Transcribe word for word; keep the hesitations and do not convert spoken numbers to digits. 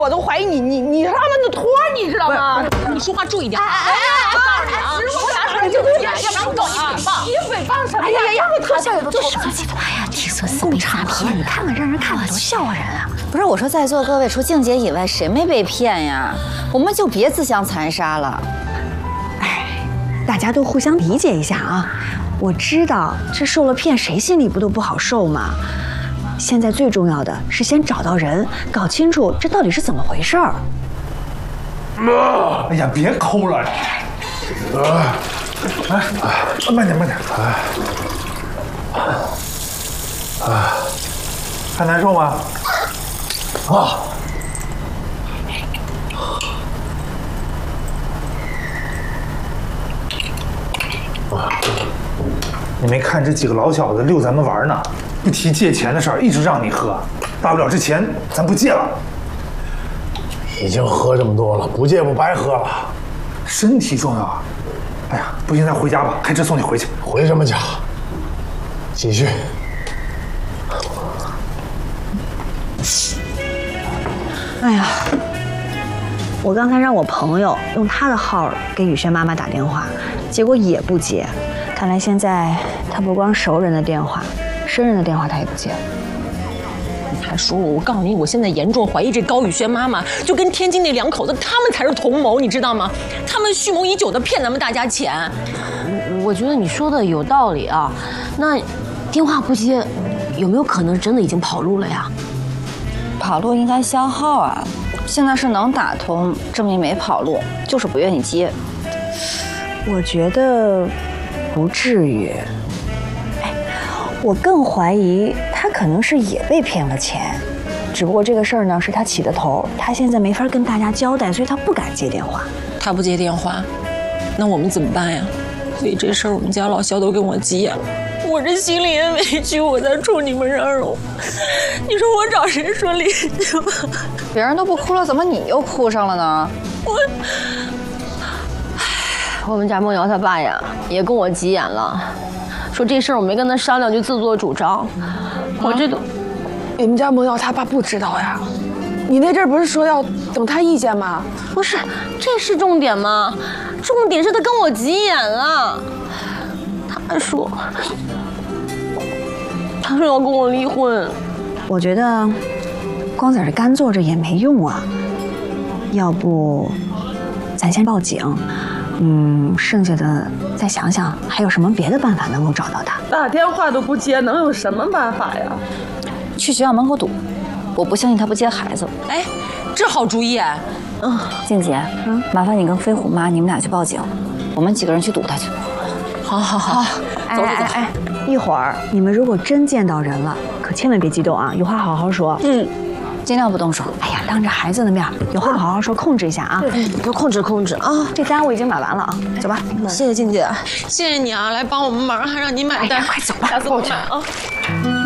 我都怀疑你，你你是他们的托，你知道吗？ 你说话注意点。 哎哎哎！我告诉你啊，我啥时候就这样，要不然我告你诽谤。你诽谤什么？哎呀呀呀！他下来都这什么鸡巴呀？低俗四被诈骗，你看看让人看了多笑话人啊！不是我说，在座各位除静姐以外，谁没被骗呀？我们就别自相残杀了。 哎，大家都互相理解一下啊！我知道这受了骗，谁心里不都不好受吗？现在最重要的是先找到人，搞清楚这到底是怎么回事儿。 哎呀，别抠了！啊，哎，慢点，慢点。哎，啊，还难受吗？啊。你没看这几个老小子溜咱们玩呢，不提借钱的事儿，一直让你喝，大不了这钱咱不借了。 已经喝这么多了，不借不白喝了。 身体重要啊！哎呀，不行，咱回家吧，开车送你回去。 回什么家？继续。 哎呀，我刚才让我朋友用他的号给雨轩妈妈打电话，结果也不接。看来现在他不光熟人的电话，生人的电话他也不接。 你还说我？我告诉你，我现在严重怀疑这高雨轩妈妈就跟天津那两口子，他们才是同谋，你知道吗？他们蓄谋已久的骗咱们大家钱。 我觉得你说的有道理啊。那电话不接，有没有可能真的已经跑路了呀？ 跑路应该消耗啊，现在是能打通，证明没跑路，就是不愿意接。 我觉得不至于。哎，我更怀疑他可能是也被骗了钱，只不过这个事儿呢是他起的头，他现在没法跟大家交代，所以他不敢接电话。 他不接电话，那我们怎么办呀？所以这事儿我们家老肖都跟我急眼了，我这心里也委屈，我在冲你们嚷嚷。你说我找谁说理去吧？ 别人都不哭了，怎么你又哭上了呢？ 我， 我们家梦瑶他爸呀也跟我急眼了，说这事儿我没跟他商量就自作主张。我这都， 你们家梦瑶他爸不知道呀？你那阵儿不是说要等他意见吗？ 不是，这是重点吗？重点是他跟我急眼了，他说，他说要跟我离婚。 我觉得光在这干坐着也没用啊，要不咱先报警，嗯，剩下的再想想还有什么别的办法能够找到他。 打电话都不接，能有什么办法呀？ 去学校门口堵，我不相信他不接孩子。 哎，这好主意哎。 嗯，静姐，嗯，麻烦你跟飞虎妈你们俩去报警，我们几个人去堵他去。 好好好，走走走。 哎，一会儿你们如果真见到人了，可千万别激动啊，有话好好说。 嗯，尽量不动手。 哎呀，当着孩子的面，有话好好说，控制一下啊。 对，要控制控制啊。 这单我已经买完了啊，走吧。 谢谢静姐， 谢谢你啊，来帮我们忙，还让你买单。 快走吧， 下次我买啊。